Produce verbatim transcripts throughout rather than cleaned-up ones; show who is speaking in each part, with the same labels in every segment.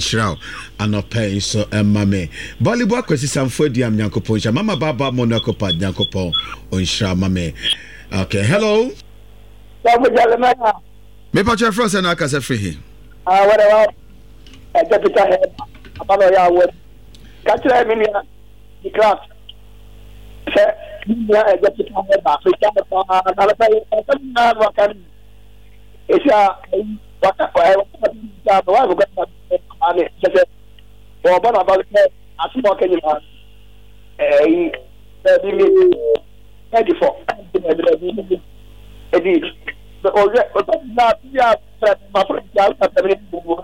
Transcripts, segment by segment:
Speaker 1: enchirao anope so emame volleyball kwesi samfo di am nyankopon sha mama baba monako pa nyankopon onhira mame. Okay, hello. Me pa che frost na aka se free.
Speaker 2: Ah, whatever. I just put ahead. About ya word. Catch me in the class. Say, I just put ahead. Africa, na pay na wakan. Esa what I what got ani say for bana about asi mo kenyi ma eh bi mi eighty-four edit the oje o na ya ma pro ya ta tele bu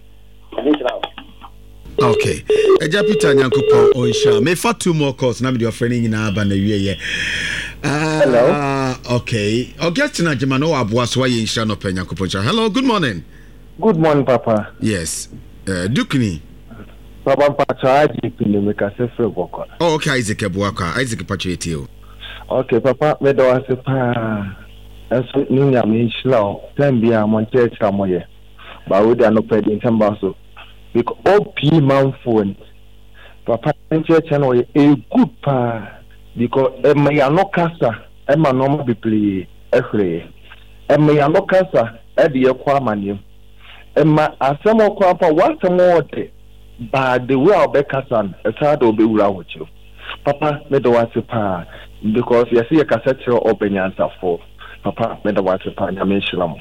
Speaker 1: okay, Eja Peter Nyankopon onsha me for two more calls na me your friend nyina aba na wie ye. Ah, hello. Okay, August na jema no aboa so ye nsha no pa Nyankopon. Hello, good morning.
Speaker 3: Good morning, Papa.
Speaker 1: Yes. Uh, Dukni.
Speaker 3: Papa Pacha Isaac ni me ka se fre boko.
Speaker 1: Oh, okay, Isaac Ebuaka. Isaac Pacha etio.
Speaker 3: Okay, Papa, me do ase pa. Eso ni nya me nshla time bia mo church amoye. Ba we dey no pedi ntamba so. Because O P man phone. Papa church no a good pa because e me ya no kasa e ma no mo be play ehre. E me ya no kasa e de ye kwa manem. E ma asemo kwa pa what more de ba the way obekasan e sa do be wura wocho. Papa me do wase pa because you see a cassette openyansa for Papa me do wase pa nya me shiramo.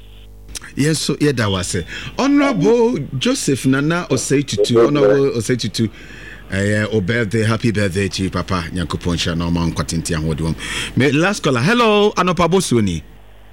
Speaker 1: Yes, so yeah, that was it. Honorable Joseph Nana Osei-Tutu, Honorable Osei-Tutu, uh, oh, birthday, happy birthday to you, Papa. Nyankopon sha no man kwatinti an wodum. Me last caller. Hello, Anopa Bosuni.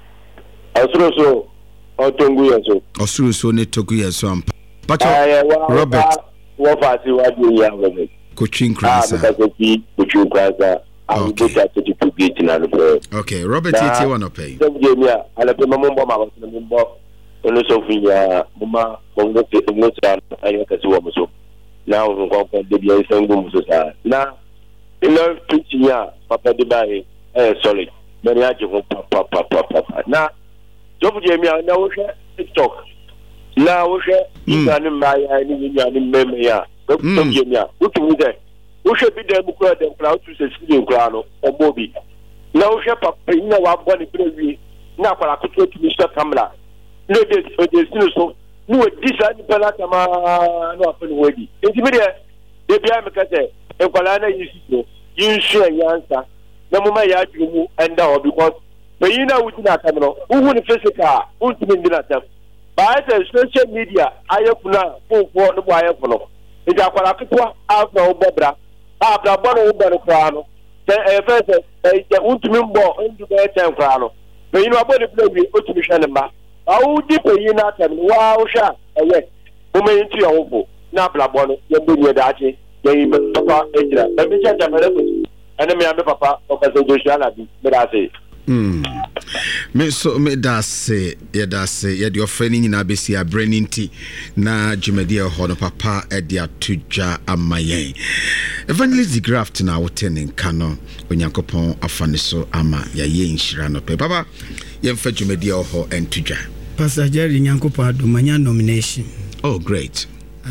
Speaker 4: Osuro so, Otongu yeso.
Speaker 1: Osuro so ne togu yeso am. Pacho Robert.
Speaker 4: Wo fa si wa di ya Robert.
Speaker 1: Coaching class.
Speaker 4: Ah, because of coaching class. I'm going to to to get in and
Speaker 1: okay, Robert T T wanna pay.
Speaker 4: Don't give me a ala pe mambo ma ba na mambo. Ono so finya mama bongo te bongo tran ayo ka si wo so. Na wo ko ko de bia isangu muso sa. Na ilo tuchinya papa de bai eh sorry. Many aje ho papa papa papa. Na jobu je mi na wo hwe TikTok. Na wo hwe ingani ma ya ni nyani meme ya. Jobu je mi a. Utu mu de. Wo hwe bi de mu kura de kura tu se sidi kura no obobi. Na wo hwe papa ina wa bo ni prewi. Na kwala kutu tu mi sha kamera. No de de sinu so no we disa ni pala kama no afani wedi. Enti mi de de bia me ka se e kwala na yisi so. Yin share yansa. Na mo ma ya adwumu enda o because but you know we na kamera. Who ni physical, who ti mi na tam. Ba ite social media ayefuna fofo no bo ayefuno. Enti akwala kutu afna o bobra. Abra bono wo bere kwa no. E fese e je untumi mbo ndu be ten kwa no. But you know about the play we otumi hwe ma. Awu di pe yi na tam wa wo sha eye. Mo me nti ya wo na abra bono ye bo ni da ache. Ye yi papa ejira. E mi cha cha fere ko. Ene me ambe papa o ka so do sha na bi. Me da say.
Speaker 1: Hmm. Me so me da say ye da say ye de ofrani nyina besi abreninti na jumadi e ho no papa e de atudwa amayen. Evangelist Graft na woten nka no onyankopon afane so ama ya ye nhira no pe papa ye mfa jumadi e ho entudwa.
Speaker 5: Pastor Jerry nyankopon adomanya nomination.
Speaker 1: Oh great.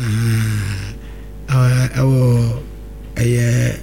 Speaker 5: Ah uh our eh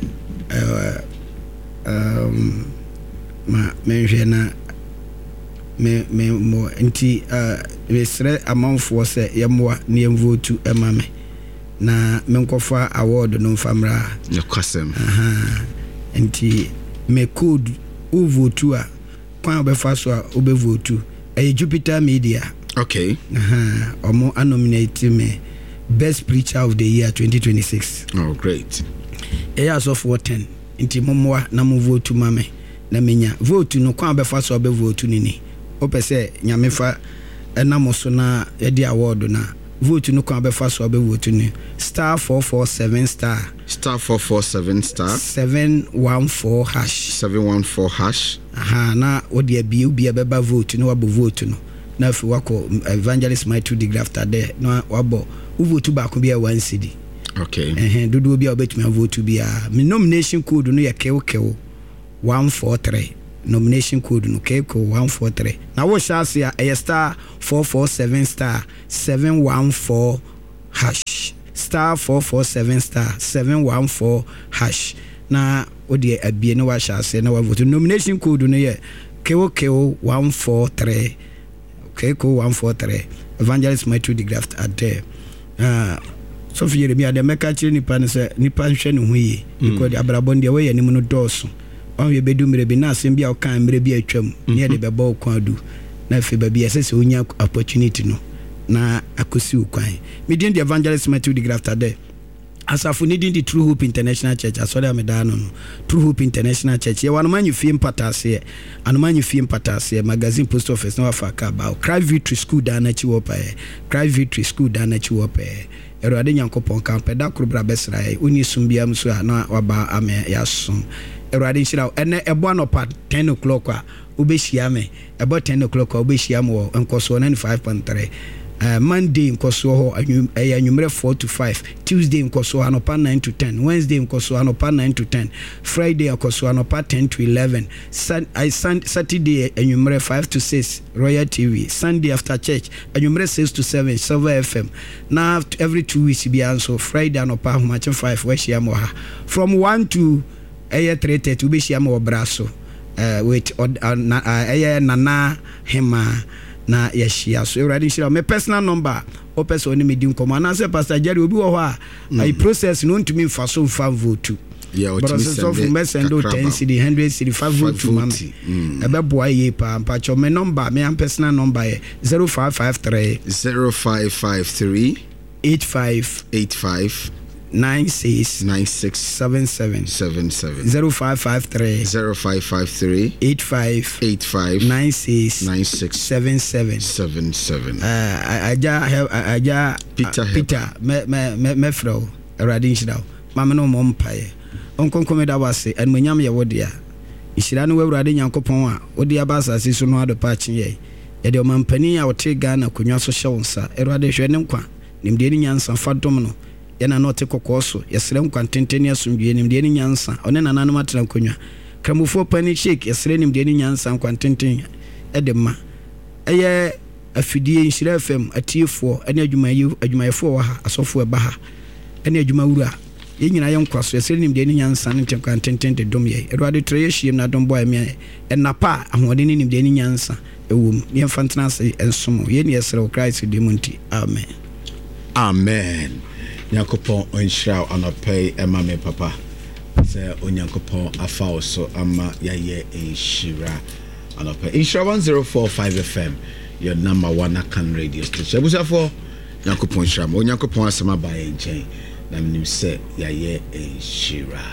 Speaker 5: um ma menhwe na me me mo nti uh resre amanfo se yemwa na yemvotu ema me na menkofa award no famra
Speaker 1: yakwasem
Speaker 5: aha nti me code u votu a kwan obefa so a obevotu e Jupiter Media.
Speaker 1: Okay.
Speaker 5: Aha omo nominate me best preacher of the year twenty twenty-six.
Speaker 1: Oh great.
Speaker 5: E as of what ten nti momwa na mo votu mame na menya vote no kwa befa so be vote nini opese nyamefa enamoso na yedi award na vote no kwa befa so be vote ni star four four seven star
Speaker 1: star four four seven star
Speaker 5: seven one four hash
Speaker 1: seven one four hash
Speaker 5: aha na odi abi obi abeba vote no wabo vote no na fi wako Evangelist Mighty the Grafter there no wabo vote ba ko bia one cedi.
Speaker 1: Okay
Speaker 5: eh dodo bia obetumi vote bia me nomination code no ye kew kew one four three nomination code no keko one four three na wo chance ya e star four four seven star seven one four hash star four four seven star seven one four hash na odi abie na wa hyase na wa vote. Nomination code no ye K O K O one four three K O K O one four three Evangelist Matthew de Graft at there. uh so for you be the make actually nipa no say nipa hwe ne ho yi because the abrabon de we yanim no dɔɔso on we bedu mire bi na asem bia o kan mire bi atwam ne de bɛbɔ kwan adu na fe ba bi ese se onya opportunity no na akosi ukwan. Me the Evangelist Matthew de Graft at there. Asafo needing the True Hope International Church asore amedano no True Hope International Church ye wanu manyu fie mpatase anu manyu fie mpatase magazine post office na wafa ka ba Cry Victory School da na chi wopa e Cry Victory School da na chi wopa e Erade Nyankopon kan peda krobra besra e oni sumbia mso na waba ame yasom Erade nshira ene ebo anopa ten o'clock a obehia me ebo ten o'clock a obehia mo enkoso ninety-five point three. Uh, Monday in Kosoho, uh, four to five. Tuesday in Kosoho, anopa nine to ten. Wednesday in Kosoho, anopa nine to ten. Friday in Kosoho, anopa ten to eleven. Sun, I, sun, Saturday, uh, five to six. Royal T V. Sunday after church, uh, six to seven. Silver F M. Now, every two weeks, be also Friday, anopa, match five. Where she am from one to uh, three thirty, we she am brasso. Uh, with uh, uh, uh, Nana Hema. Na yeshia so already shira me personal number o person oni me din komo na say Pastor Jerry obi wo ho a I process no ntumi mfa so mfa vote
Speaker 1: yeah o timi
Speaker 5: send so from send o ten cedi one hundred cedi five vote to mam ebe boy ye pa pa cho me number me am personal number zero five five three
Speaker 1: zero five five three
Speaker 5: eight five
Speaker 1: eight five
Speaker 5: nine six
Speaker 1: nine six
Speaker 5: seven seven
Speaker 1: seven seven
Speaker 5: zero five five three
Speaker 1: zero five five three
Speaker 5: eight five
Speaker 1: eight five
Speaker 5: nine six
Speaker 1: nine six
Speaker 5: seven seven
Speaker 1: seven seven.
Speaker 5: Uh, aja aja
Speaker 1: Peter
Speaker 5: Peter me me me me fro erade nshira mama no mo mpae onkonkom da wase enmonyam ye wodia nshira no wawurade nyankopon a wodia ba asase so no ado pa kye ye ye de omampani a wote Ghana konwa so hye wonsa erade hwe ne nkwa nimde ni nyansa fadom no yana no te kokoso yesre nkwantenteni asumdue nimde ni nyansa one nananum atran konwa kramofo pani shake yesre nimde ni nyansa nkwantenten edema eye afidie nhyira F M atiefo ene adwumayi adwumayefo wa ha asofo eba ha ene adwumawura ye nyina ye nkwaso yesre nimde ni nyansa ne nkwantenten de dom ye erwade treye hiem na dom boy me enapa ahode ni nimde ni nyansa ewum ye mfantena se ensomo ye ne yesre Christ de munti amen
Speaker 1: amen. Nyankopon onhyira anopay ema me papa se onyankopon afa oso ama yaye enhyira anopay enhyira one oh four point five F M your number one can radio station busafo nyankopon hyira mo onyankopon asema ba ye nchen na mnim se yaye enhyira.